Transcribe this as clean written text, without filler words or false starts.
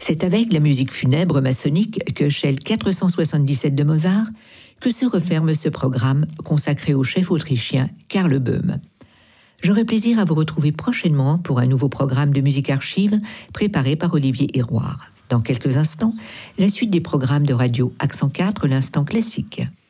C'est avec la musique funèbre maçonnique que Shell 477 de Mozart que se referme ce programme consacré au chef autrichien Karl Böhm. J'aurai plaisir à vous retrouver prochainement pour un nouveau programme de musique archive préparé par Olivier Héroard. Dans quelques instants, la suite des programmes de radio Accent 4, l'instant classique.